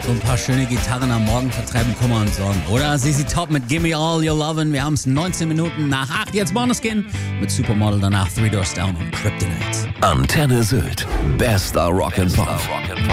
So ein paar schöne Gitarren am Morgen vertreiben Kummer und Sorgen. Oder ZZ Top mit Gimme All Your Lovin'. Wir haben es 19 Minuten nach 8. Jetzt Måneskin mit Supermodel, danach Three Doors Down und Kryptonite. Antenne Sylt. Bester Rock'n'Pop.